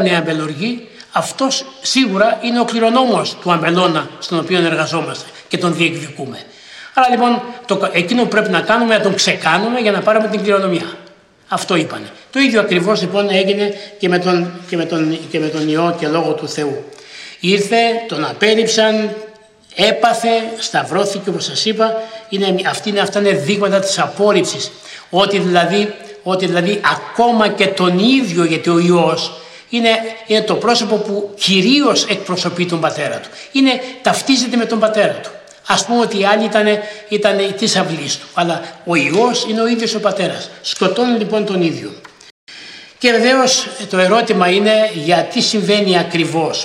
είναι αμπελοργή, αυτός σίγουρα είναι ο κληρονόμος του αμπελώνα στον οποίο εργαζόμαστε και τον διεκδικούμε. Άρα λοιπόν εκείνο που πρέπει να κάνουμε να τον ξεκάνουμε για να πάρουμε την κληρονομιά. Αυτό είπανε. Το ίδιο ακριβώς λοιπόν έγινε και με τον Υιό και Λόγο του Θεού. Ήρθε, τον απέρριψαν, έπαθε, σταυρώθηκε όπως σας είπα. Αυτά είναι δείγματα της απόρριψης. Ότι δηλαδή ακόμα και τον ίδιο, γιατί ο Υιός είναι το πρόσωπο που κυρίως εκπροσωπεί τον πατέρα του. Ταυτίζεται με τον πατέρα του. Ας πούμε ότι οι άλλοι ήταν της αυλής του, αλλά ο Υιός είναι ο ίδιος ο πατέρας. Σκοτώνει λοιπόν τον ίδιο. Και βεβαίως το ερώτημα είναι γιατί συμβαίνει ακριβώς,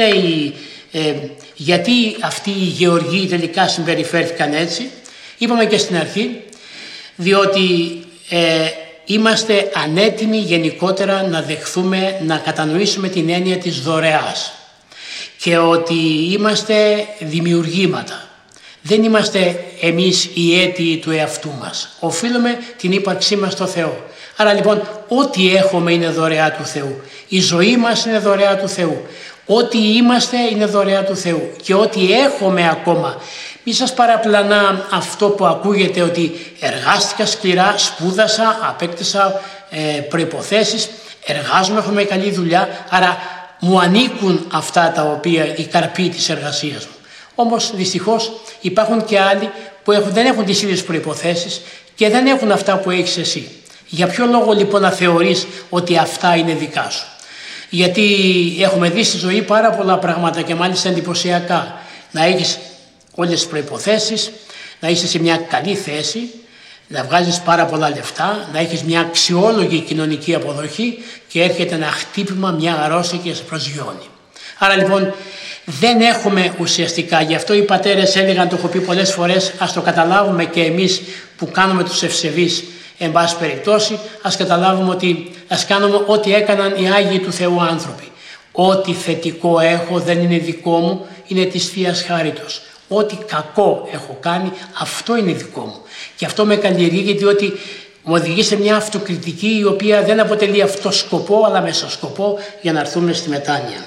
γιατί αυτοί οι γεωργοί τελικά συμπεριφέρθηκαν έτσι. Είπαμε και στην αρχή, διότι είμαστε ανέτοιμοι γενικότερα να δεχθούμε, να κατανοήσουμε την έννοια της δωρεάς και ότι είμαστε δημιουργήματα. Δεν είμαστε εμείς οι αίτιοι του εαυτού μας. Οφείλουμε την ύπαρξή μας στο Θεό. Άρα λοιπόν ό,τι έχουμε είναι δωρεά του Θεού. Η ζωή μας είναι δωρεά του Θεού. Ό,τι είμαστε είναι δωρεά του Θεού. Και ό,τι έχουμε ακόμα. Μη σας παραπλανά αυτό που ακούγεται ότι εργάστηκα σκληρά, σπούδασα, απέκτησα προϋποθέσεις, εργάζομαι, έχουμε καλή δουλειά, άρα μου ανήκουν αυτά τα οποία οι καρποί της εργασίας μου. Όμως δυστυχώς υπάρχουν και άλλοι που δεν έχουν τις ίδιες προϋποθέσεις και δεν έχουν αυτά που έχεις εσύ. Για ποιο λόγο λοιπόν να θεωρείς ότι αυτά είναι δικά σου? Γιατί έχουμε δει στη ζωή πάρα πολλά πράγματα και μάλιστα εντυπωσιακά. Να έχεις όλες τις προϋποθέσεις, να είσαι σε μια καλή θέση, να βγάζεις πάρα πολλά λεφτά, να έχεις μια αξιόλογη κοινωνική αποδοχή και έρχεται ένα χτύπημα, μια αρρώστια και σε προσγειώνει. Άρα λοιπόν δεν έχουμε ουσιαστικά, γι' αυτό οι πατέρες έλεγαν, το έχω πει πολλές φορές, ας το καταλάβουμε και εμείς που κάνουμε τους ευσεβείς, εν πάση περιπτώσει, ας καταλάβουμε ότι ας κάνουμε ό,τι έκαναν οι Άγιοι του Θεού άνθρωποι. Ό,τι θετικό έχω δεν είναι δικό μου, είναι της Θείας Χάριτος. Ό,τι κακό έχω κάνει, αυτό είναι δικό μου. Και αυτό με καλλιεργεί, διότι μου οδηγεί σε μια αυτοκριτική η οποία δεν αποτελεί αυτό σκοπό, αλλά μέσα σκοπό για να έρθουμε στη μετάνοια.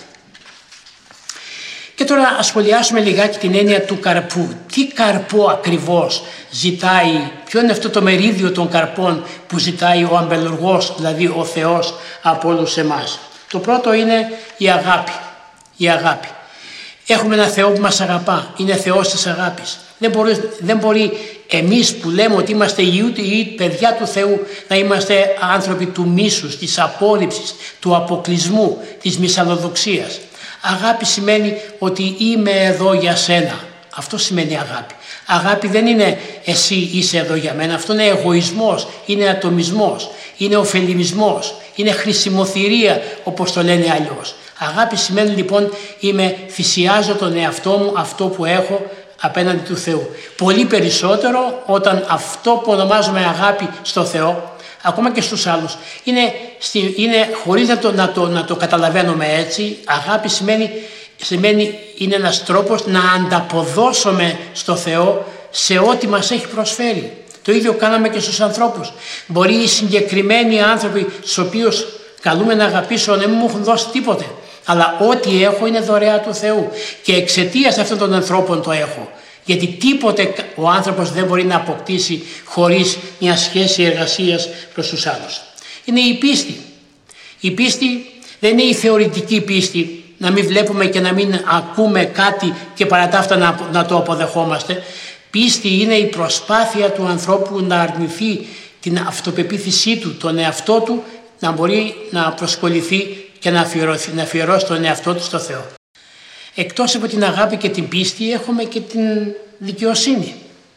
Και τώρα ας σχολιάσουμε λιγάκι την έννοια του καρπού. Τι καρπό ακριβώς ζητάει, ποιο είναι αυτό το μερίδιο των καρπών που ζητάει ο αμπελουργός, δηλαδή ο Θεός από όλους εμάς. Το πρώτο είναι η αγάπη. Η αγάπη. Έχουμε ένα Θεό που μας αγαπά, είναι Θεός της αγάπης. Δεν μπορεί εμείς που λέμε ότι είμαστε οι παιδιά του Θεού να είμαστε άνθρωποι του μίσους, της απόρριψης, του αποκλεισμού, της μυσαλλοδοξίας. Αγάπη σημαίνει ότι είμαι εδώ για σένα. Αυτό σημαίνει αγάπη. Αγάπη δεν είναι εσύ είσαι εδώ για μένα. Αυτό είναι εγωισμός, είναι ατομισμός, είναι ωφελημισμός, είναι χρησιμοθυρία όπως το λένε αλλιώς. Αγάπη σημαίνει λοιπόν θυσιάζω τον εαυτό μου, αυτό που έχω απέναντι του Θεού. Πολύ περισσότερο όταν αυτό που ονομάζουμε αγάπη στο Θεό, ακόμα και στους άλλους, είναι χωρίς να το καταλαβαίνουμε έτσι. Αγάπη σημαίνει είναι ένας τρόπος να ανταποδώσουμε στο Θεό σε ό,τι μας έχει προσφέρει. Το ίδιο κάναμε και στους ανθρώπους. Μπορεί οι συγκεκριμένοι άνθρωποι στους οποίους καλούμε να αγαπήσω να μην μου έχουν δώσει τίποτε, αλλά ό,τι έχω είναι δωρεά του Θεού και εξαιτίας αυτών των ανθρώπων το έχω. Γιατί τίποτε ο άνθρωπος δεν μπορεί να αποκτήσει χωρίς μια σχέση εργασίας προς τους άλλους. Είναι η πίστη. Η πίστη δεν είναι η θεωρητική πίστη, να μην βλέπουμε και να μην ακούμε κάτι και παρά τα αυτά να το αποδεχόμαστε. Πίστη είναι η προσπάθεια του ανθρώπου να αρνηθεί την αυτοπεποίθησή του, τον εαυτό του, να μπορεί να προσκοληθεί και να αφιερώσει τον εαυτό του στο Θεό. Εκτός από την αγάπη και την πίστη έχουμε και την δικαιοσύνη.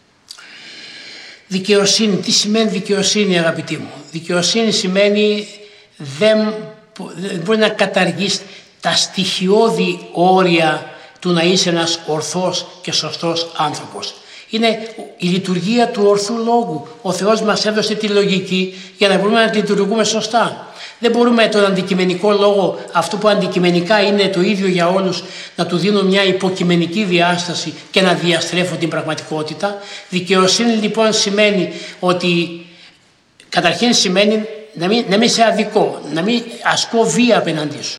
Δικαιοσύνη, τι σημαίνει δικαιοσύνη αγαπητοί μου? Δικαιοσύνη σημαίνει δεν μπορεί να καταργήσει τα στοιχειώδη όρια του να είσαι ένας ορθός και σωστός άνθρωπος. Είναι η λειτουργία του ορθού λόγου. Ο Θεός μας έδωσε τη λογική για να μπορούμε να λειτουργούμε σωστά. Δεν μπορούμε τον αντικειμενικό λόγο, αυτό που αντικειμενικά είναι το ίδιο για όλους, να του δίνω μια υποκειμενική διάσταση και να διαστρέφω την πραγματικότητα. Δικαιοσύνη λοιπόν σημαίνει ότι καταρχήν σημαίνει να μην σε αδικώ, να μην ασκώ βία απέναντί σου.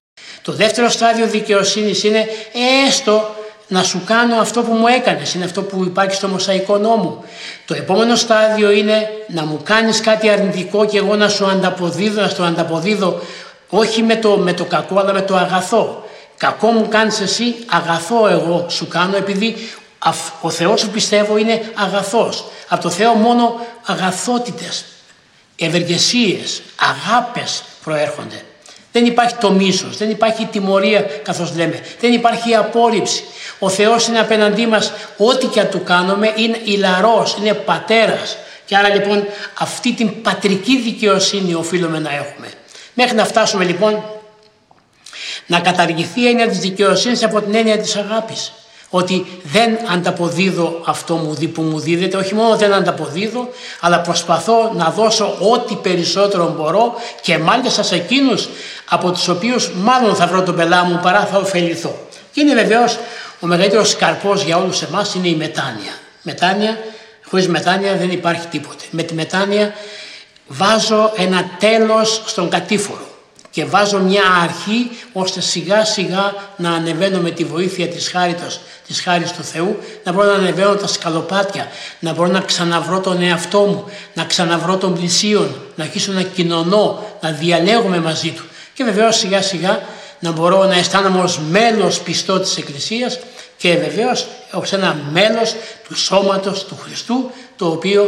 Το δεύτερο στάδιο δικαιοσύνης είναι έστω να σου κάνω αυτό που μου έκανες, είναι αυτό που υπάρχει στο Μωσαϊκό νόμο. Το επόμενο στάδιο είναι να μου κάνεις κάτι αρνητικό και εγώ να σου ανταποδίδω, να στο ανταποδίδω όχι με το κακό αλλά με το αγαθό. Κακό μου κάνεις εσύ, αγαθό εγώ σου κάνω, επειδή ο Θεός σου πιστεύω είναι αγαθός. Από το Θεό μόνο αγαθότητες, ευεργεσίες, αγάπες προέρχονται. Δεν υπάρχει το μίσος, δεν υπάρχει τιμωρία καθώς λέμε, δεν υπάρχει απόρριψη. Ο Θεός είναι απέναντί μας, ό,τι και αν του κάνουμε είναι ηλαρός, είναι πατέρας. Και άρα λοιπόν αυτή την πατρική δικαιοσύνη οφείλουμε να έχουμε. Μέχρι να φτάσουμε λοιπόν να καταργηθεί η έννοια της δικαιοσύνης από την έννοια της αγάπης. Ότι δεν ανταποδίδω αυτό που μου δίδεται, όχι μόνο δεν ανταποδίδω, αλλά προσπαθώ να δώσω ό,τι περισσότερο μπορώ και μάλιστα σε εκείνους από τους οποίους μάλλον θα βρω τον πελά μου παρά θα ωφεληθώ. Και είναι βεβαίως ο μεγαλύτερος καρπός για όλους εμάς είναι η μετάνοια. Χωρίς μετάνοια δεν υπάρχει τίποτε. Με τη μετάνοια βάζω ένα τέλος στον κατήφορο και βάζω μια αρχή ώστε σιγά σιγά να ανεβαίνω με τη βοήθεια της χάρης του Θεού, να μπορώ να ανεβαίνω τα σκαλοπάτια, να μπορώ να ξαναβρω τον εαυτό μου, να ξαναβρω τον πλησίον, να αρχίσω να κοινωνώ, να διαλέγουμε μαζί του και βεβαίως σιγά σιγά να μπορώ να αισθάνομαι ως μέλος πιστό της Εκκλησίας και βεβαίως ως ένα μέλος του σώματος του Χριστού, το οποίο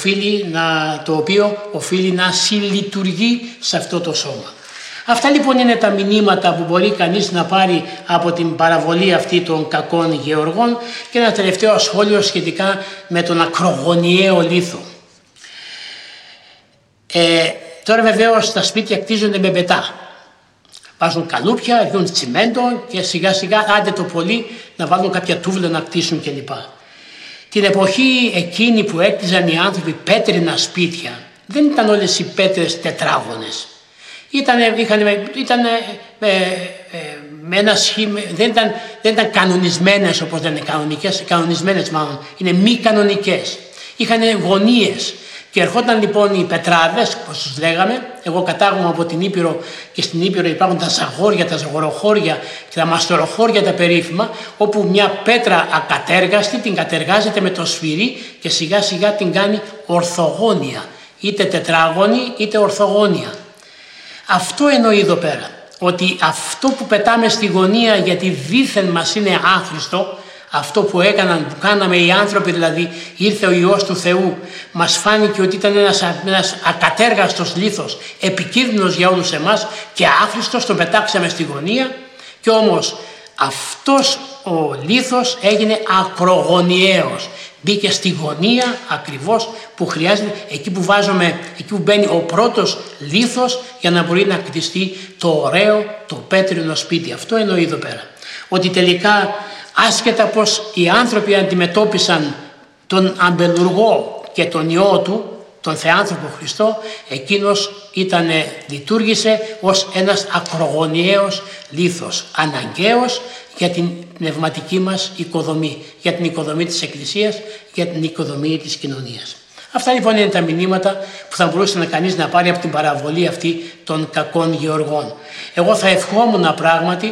οφείλει να συλλειτουργεί σε αυτό το σώμα. Αυτά λοιπόν είναι τα μηνύματα που μπορεί κανείς να πάρει από την παραβολή αυτή των κακών γεωργών και ένα τελευταίο σχόλιο σχετικά με τον ακρογωνιαίο λίθο. Τώρα βεβαίως τα σπίτια κτίζονται με μπετά. Βάζουν καλούπια, ρίχνουν τσιμέντο και σιγά σιγά άντε το πολύ να βάλουν κάποια τούβλα να κτίσουν κλπ. Την εποχή εκείνη που έκτιζαν οι άνθρωποι πέτρινα σπίτια δεν ήταν όλες οι πέτρες τετράγωνες. Δεν ήταν κανονισμένες όπως δεν είναι κανονισμένες μάλλον, είναι μη κανονικές. Είχαν γωνίες και ερχόταν λοιπόν οι πετράδες, όπως τους λέγαμε, εγώ κατάγομαι από την Ήπειρο και στην Ήπειρο υπάρχουν τα ζαγόρια, τα ζαγοροχώρια και τα μαστοροχώρια τα περίφημα, όπου μια πέτρα ακατέργαστη την κατεργάζεται με το σφυρί και σιγά σιγά την κάνει ορθογώνια, είτε τετράγωνη είτε ορθογώνια. Αυτό εννοεί εδώ πέρα, ότι αυτό που πετάμε στη γωνία γιατί δήθεν μας είναι άχρηστο, αυτό που κάναμε οι άνθρωποι, δηλαδή ήρθε ο Υιός του Θεού, μας φάνηκε ότι ήταν ένας ακατέργαστος λίθος, επικίνδυνος για όλους εμάς και άχρηστος, τον πετάξαμε στη γωνία και όμως αυτός ο λίθος έγινε ακρογωνιαίος. Μπήκε στη γωνία ακριβώς που χρειάζεται, εκεί που μπαίνει ο πρώτος λίθος για να μπορεί να κτιστεί το ωραίο, το πέτρινο σπίτι. Αυτό εννοεί εδώ πέρα. Ότι τελικά άσχετα πως οι άνθρωποι αντιμετώπισαν τον αμπελουργό και τον Υιό του, τον Θεάνθρωπο Χριστό, εκείνος λειτουργήσε ως ένας ακρογωνιαίος λίθος, αναγκαίος για την πνευματική μας οικοδομή, για την οικοδομή της Εκκλησίας, για την οικοδομή της κοινωνίας. Αυτά λοιπόν είναι τα μηνύματα που θα μπορούσε κανείς να πάρει από την παραβολή αυτή των κακών γεωργών. Εγώ θα ευχόμουν πράγματι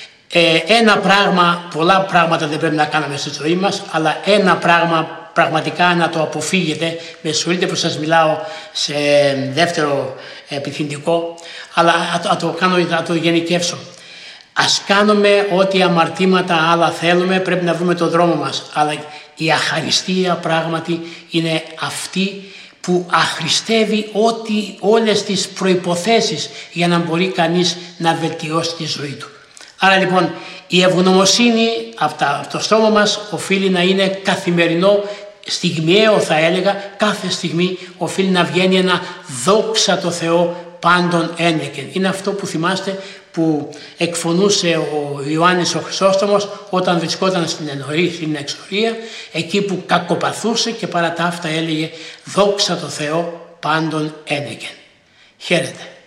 ένα πράγμα, πολλά πράγματα δεν πρέπει να κάνουμε στη ζωή μας, αλλά ένα πράγμα πραγματικά να το αποφύγετε. Με συγχωρείτε που σας μιλάω σε δεύτερο επιθυντικό, αλλά θα το γενικεύσω. Ας κάνουμε ό,τι αμαρτήματα άλλα θέλουμε, πρέπει να βρούμε τον δρόμο μας. Αλλά η αχαριστία πράγματι είναι αυτή που αχρηστεύει όλες τις προϋποθέσεις για να μπορεί κανείς να βελτιώσει τη ζωή του. Άρα λοιπόν η ευγνωμοσύνη από το στόμα μας οφείλει να είναι καθημερινό, στιγμιαίο θα έλεγα, κάθε στιγμή οφείλει να βγαίνει ένα δόξα τω Θεώ πάντων ένεκεν. Είναι αυτό που θυμάστε που εκφωνούσε ο Ιωάννης ο Χρυσόστομος όταν βρισκόταν στην εξορία, εκεί που κακοπαθούσε και παρά τα αυτά έλεγε «Δόξα τω Θεώ πάντων ένεκεν». Χαίρετε.